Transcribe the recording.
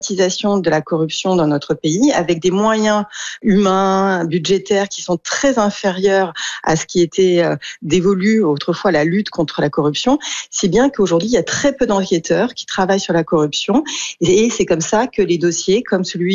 de la corruption dans notre pays, avec des moyens humains, budgétaires qui sont très inférieurs à ce qui était dévolu autrefois à la lutte contre la corruption, si bien qu'aujourd'hui, il y a très peu d'enquêteurs qui travaillent sur la corruption. Et c'est comme ça que les dossiers, comme celui